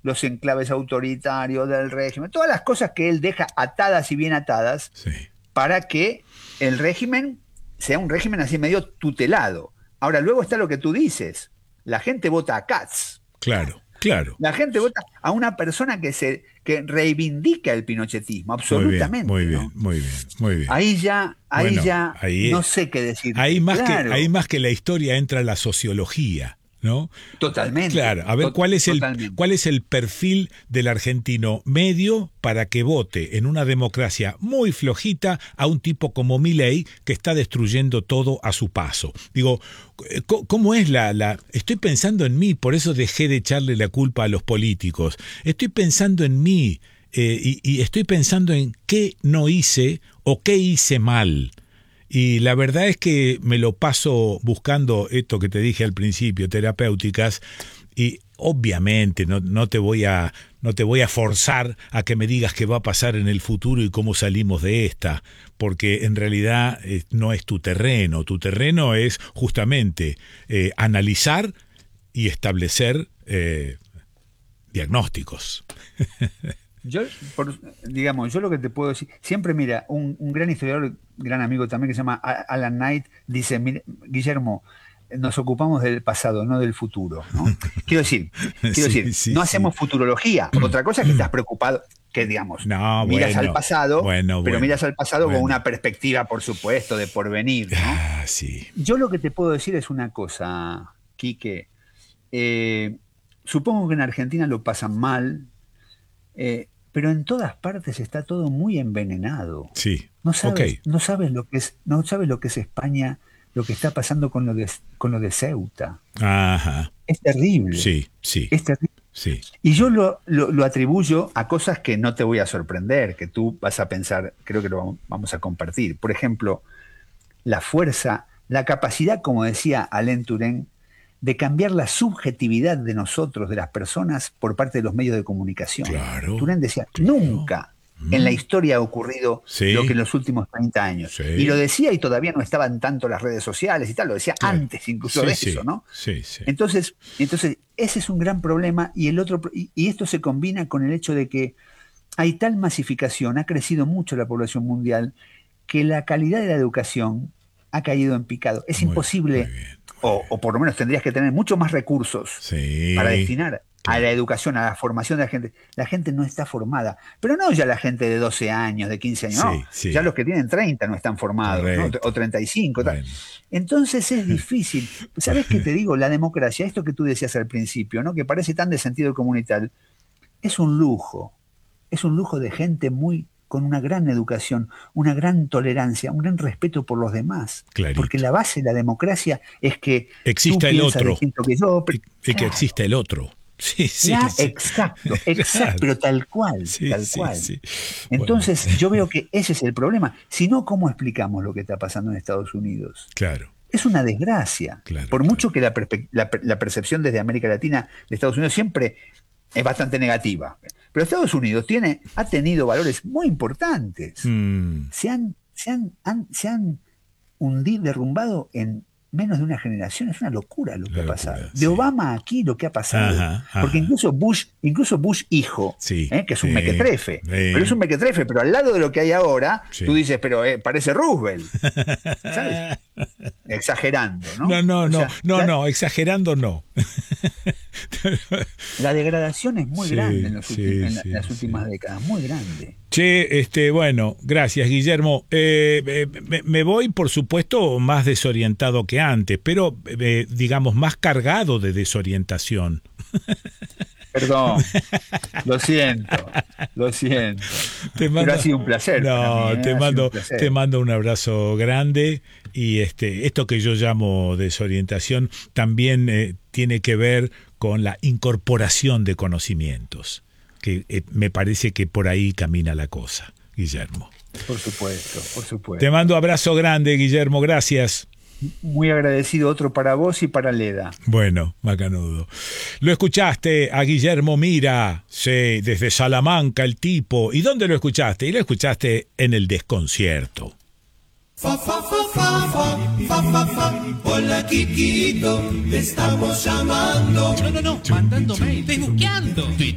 los enclaves autoritarios del régimen, todas las cosas que él deja atadas y bien atadas Sí, para que el régimen sea un régimen así medio tutelado. Ahora, luego está lo que tú dices. La gente vota a Katz. claro, claro. La gente vota a una persona que reivindica el pinochetismo, Muy bien, absolutamente, muy bien, ¿no? muy bien, muy bien. Ahí Bueno, ya ahí, no sé qué decir. ahí más Claro, ahí más que la historia entra la sociología, ¿no? totalmente, Claro, a ver totalmente. cuál es el perfil del argentino medio para que vote en una democracia muy flojita a un tipo como Milei que está destruyendo todo a su paso. Digo, ¿cómo es estoy pensando en mí, por eso dejé de echarle la culpa a los políticos. Estoy pensando en mí y estoy pensando en qué no hice o qué hice mal. Y la verdad es que me lo paso buscando esto que te dije al principio, terapéuticas, y obviamente no te voy a forzar a que me digas qué va a pasar en el futuro y cómo salimos de esta, porque en realidad no es tu terreno es justamente analizar y establecer diagnósticos. Yo, digamos, yo lo que te puedo decir, siempre mira, un gran historiador, gran amigo también que se llama Alan Knight, dice: Guillermo, nos ocupamos del pasado, no del futuro, ¿no? Quiero Sí, decir, sí, no sí. hacemos futurología. Otra cosa es que estás preocupado, que digamos, No, miras al bueno, pasado, bueno, pero bueno, miras al pasado con bueno. una perspectiva, por supuesto, de porvenir, ¿no? Ah, sí. Yo lo que te puedo decir es una cosa, Quique. Eh, Supongo que en Argentina lo pasan mal, pero en todas partes está todo muy envenenado. Sí, No ok. sabes, no sabes lo que es España, lo que está pasando con lo de Ceuta. Ajá. Es terrible, Sí, sí, es terrible. sí. Y yo lo atribuyo a cosas que no te voy a sorprender, que tú vas a pensar, creo que lo vamos a compartir. Por ejemplo, la fuerza, la capacidad, como decía Alain Touraine, de cambiar la subjetividad de nosotros, de las personas, por parte de los medios de comunicación. Claro, Touraine decía: claro. nunca en la Mm, historia ha ocurrido lo que en sí, los últimos 30 años. Y lo sí. decía y todavía no estaban tanto las redes sociales y tal, lo decía Claro. antes incluso Sí, de eso, sí, ¿no? sí, sí. Entonces ese es un gran problema y esto se combina con el hecho de que hay tal masificación, ha crecido mucho la población mundial, que la calidad de la educación ha caído en picado. Es Muy imposible, bien, muy bien. o por lo menos tendrías que tener mucho más recursos para Sí, destinar a la claro. educación, a la formación de la gente. La gente no está formada, pero no ya la gente de 12 años, de 15 años, no, Sí, ya sí. los que tienen 30 no están formados, ¿no? O Correcto. 35. Tal. Bueno. Entonces es difícil. ¿Sabes qué te digo? La democracia, esto que tú decías al principio, ¿no? Que parece tan de sentido común y tal, es un lujo. Es un lujo de gente con una gran educación, una gran tolerancia, un gran respeto por los demás. Porque Clarito. la base de la democracia es que tú Exista el piensas otro. distinto que yo. Y que Claro, exista el otro. Sí, sí, sí. exacto, Claro. pero tal cual, Sí, tal sí, cual. sí. Bueno, Entonces yo veo que ese es el problema. Si no, ¿cómo explicamos lo que está pasando en Estados Unidos? claro, Es una desgracia. claro, Por mucho claro. que la percepción desde América Latina de Estados Unidos siempre es bastante negativa. Pero Estados Unidos ha tenido valores muy importantes. Mm, Se han hundido, derrumbado en menos de una generación. Es una locura lo que la ha locura, pasado. De sí. Obama aquí lo que ha pasado. Ajá, Porque ajá. Incluso Bush hijo, Sí, que es un sí, mequetrefe, pero es un sí, mequetrefe, pero al lado de lo que hay ahora, tú sí. dices, pero parece Roosevelt, ¿sabes? Exagerando, No, ¿no? no, O no, sea, no, no, exagerando no. la degradación es muy grande Sí, sí, en sí, las sí. últimas décadas, muy grande. Che, bueno, gracias, Guillermo. Me voy, por supuesto, más desorientado que antes, pero, digamos, más cargado de desorientación. Perdón, lo siento, Te pero ha mando, sido un placer para mí, no, ¿eh? Ha sido un te placer. mando un abrazo grande y esto que yo llamo desorientación también tiene que ver con la incorporación de conocimientos, que me parece que por ahí camina la cosa, Guillermo. Por supuesto, por Te supuesto. mando abrazo grande, Guillermo, gracias. Muy agradecido, otro para vos y para Leda. Bueno, macanudo. Lo escuchaste a Guillermo Mira, sí, desde Salamanca el tipo. ¿Y dónde lo escuchaste? Y lo escuchaste en el desconcierto. Hola Kikito, te estamos llamando. No, mandando mail, estoy buqueando.